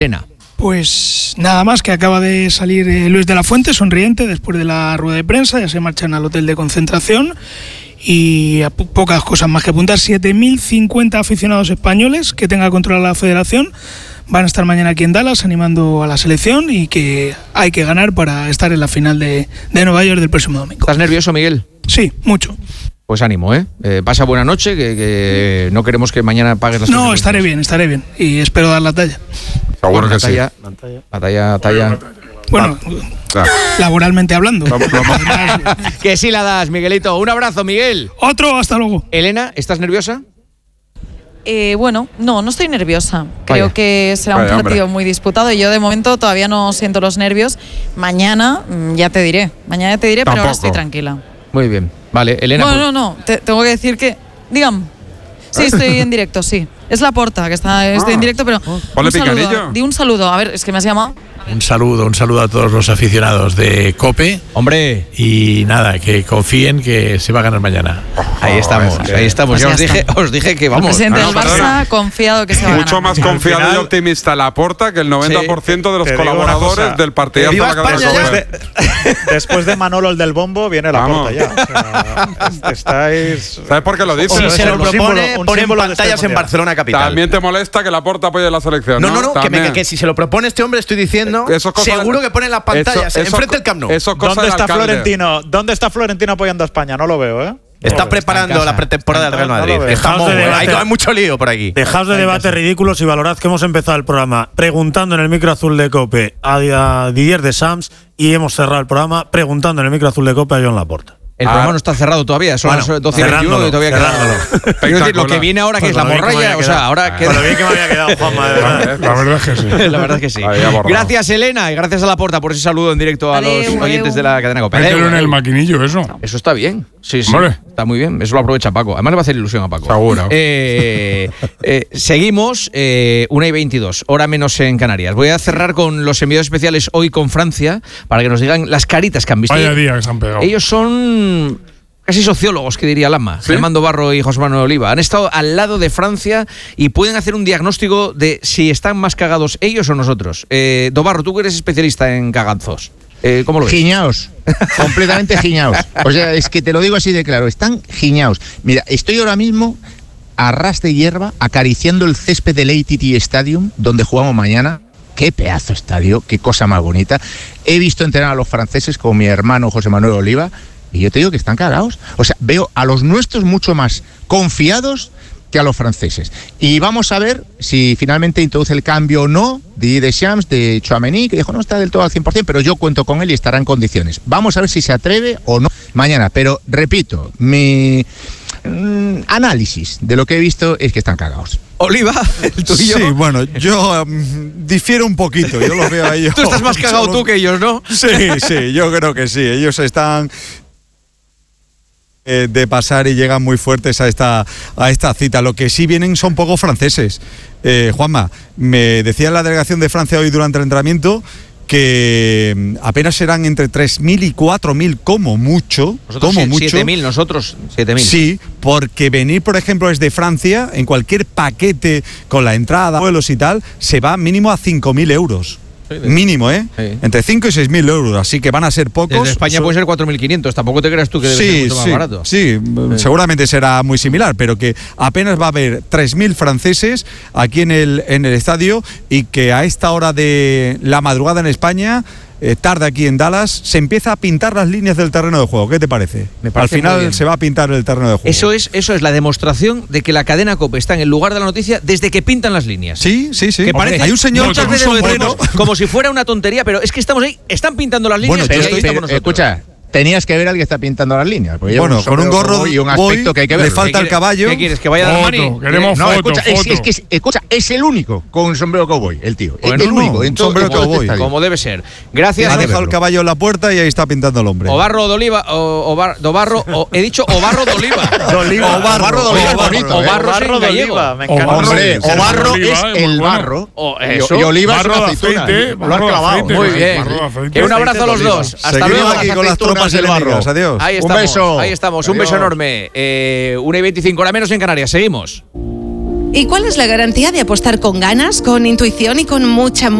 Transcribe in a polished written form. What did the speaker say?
Elena. Pues nada más, que acaba de salir Luis de la Fuente, sonriente, después de la rueda de prensa. Ya se marchan al hotel de concentración y pocas cosas más que apuntar. 7.050 aficionados españoles que tenga controlada la federación van a estar mañana aquí en Dallas animando a la selección, y que hay que ganar para estar en la final de Nueva York del próximo domingo. ¿Estás nervioso, Miguel? Sí, mucho. Pues ánimo, pasa buena noche, que no queremos que mañana pagues las No, estaré bien, y espero dar la talla. Seguro que sí. La talla. Bueno, laboralmente hablando. Que sí la das, Miguelito. Un abrazo, Miguel. Otro, hasta luego. Elena, ¿estás nerviosa? Bueno, no estoy nerviosa. Creo Vaya. que será un partido muy disputado y yo de momento todavía no siento los nervios. Mañana ya te diré, pero ahora estoy tranquila. Muy bien. Vale, Elena. Bueno, no, tengo que decir que... Dígame. Sí, estoy en directo, sí. Es Laporta, que estoy en directo, pero... Ponle picanillo. Di un saludo. A ver, es que me has llamado. Un saludo a todos los aficionados de COPE. Hombre. Y nada, que confíen que se va a ganar mañana. Ahí estamos. Pues ya ya os dije que El vamos. presidente del Barça confiado que se va a Mucho ganar. más confiado y optimista Laporta que el 90% de los colaboradores del partidazo de la cadena COPE. Después de Manolo el del bombo, viene Laporta ya. O sea, estáis... ¿Sabes por qué lo dices? Si se lo propone, un ponen símbolo de pantallas este en mundial. Barcelona capital. También te molesta que Laporta apoye la selección. No, También. que si se lo propone este hombre, estoy diciendo, seguro que ponen las pantallas enfrente del Camp Nou. ¿Dónde está Florentino apoyando a España? No lo veo, ¿eh? Está preparando la pretemporada del Real Madrid. Hay mucho lío por aquí. Dejaos de debates ridículos y valorad que hemos empezado el programa preguntando en el micro azul de COPE a Didier Deschamps, y hemos cerrado el programa preguntando en el micro azul de COPE a Joan Laporta. El programa no está cerrado todavía, son las 12:21 y todavía queda. Quiero decir, lo que viene ahora, que es la morralla, o sea, ahora queda. Lo bien que me había quedado, Juanma, de verdad. La verdad es que sí. La verdad es que sí. Gracias, Elena, y gracias a Laporta por ese saludo en directo a los oyentes de la cadena COPE. Mételo en el maquinillo, eso. Eso está bien. Sí. Vale. Está muy bien. Eso lo aprovecha Paco. Además le va a hacer ilusión a Paco. Seguro. Seguimos, 1:22, hora menos en Canarias. Voy a cerrar con los enviados especiales hoy con Francia, para que nos digan las caritas que han visto. Vaya día que se han pegado. Ellos son casi sociólogos, que diría Lama, ¿sí? Armando Barro y José Manuel Oliva. Han estado al lado de Francia y pueden hacer un diagnóstico de si están más cagados ellos o nosotros. Dobarro, tú que eres especialista en cagazos, ¿cómo lo ves? Giñaos, completamente giñaos. O sea, es que te lo digo así de claro, están giñaos. Mira, estoy ahora mismo a ras de hierba acariciando el césped del AT&T Stadium, donde jugamos mañana. Qué pedazo estadio, qué cosa más bonita. He visto entrenar a los franceses con mi hermano José Manuel Oliva, y yo te digo que están cagados. O sea, veo a los nuestros mucho más confiados que a los franceses. Y vamos a ver si finalmente introduce el cambio o no de Deschamps, de Tchouaméni, que dijo no está del todo al 100%, pero yo cuento con él y estará en condiciones. Vamos a ver si se atreve o no mañana. Pero, repito, mi análisis de lo que he visto es que están cagados. Oliva, el tuyo. Sí, bueno, yo difiero un poquito, yo los veo a ellos. Tú estás más cagado tú que ellos, ¿no? Sí, yo creo que sí. Ellos están de pasar y llegan muy fuertes a esta cita. Lo que sí vienen son pocos franceses. Juanma, me decía la delegación de Francia hoy durante el entrenamiento que apenas serán entre 3.000 y 4.000 como mucho. Nosotros 7.000, nosotros 7.000. Sí, porque venir, por ejemplo, desde Francia, en cualquier paquete con la entrada, vuelos y tal, se va mínimo a 5.000 euros. Mínimo, ¿eh? Sí. Entre 5 y 6.000 euros, así que van a ser pocos. En España puede ser 4.500, tampoco te creas tú que debe ser mucho más barato. Sí, seguramente será muy similar, pero que apenas va a haber 3.000 franceses aquí en el estadio, y que a esta hora de la madrugada en España, tarde aquí en Dallas, se empieza a pintar las líneas del terreno de juego. ¿Qué te parece? Al final se va a pintar el terreno de juego. Eso es la demostración de que la cadena COPE está en el lugar de la noticia desde que pintan las líneas. Sí. Que parece, hay un señor muchas veces lo decimos como si fuera una tontería, pero es que estamos ahí, están pintando las líneas. Bueno, estamos nosotros. Escucha, tenías que ver al que está pintando las líneas. Bueno, con un gorro y un aspecto que hay que ver. Le falta el caballo. ¿Qué quieres? ¿Que vaya a dar mani? Queremos foto. Escucha, es el único con un sombrero cowboy, el tío. Bueno, el único. En sombrero cowboy. Como debe ser. Gracias. Ha dejado el caballo en la puerta y ahí está pintando el hombre. Obarro de Oliva, Dobarro, he dicho Obarro de Oliva. Obarro de Oliva, bonito. Obarro de Oliva, me encanta. Hombre, Obarro es el barro. Y Oliva es la aceituna. Lo has clavado. Muy bien. Un abrazo a los dos. Hasta luego. Aquí con las tropas enemigas. Adiós. Ahí estamos, un beso enorme. 1:25, hora menos en Canarias. Seguimos. ¿Y cuál es la garantía de apostar con ganas, con intuición y con mucha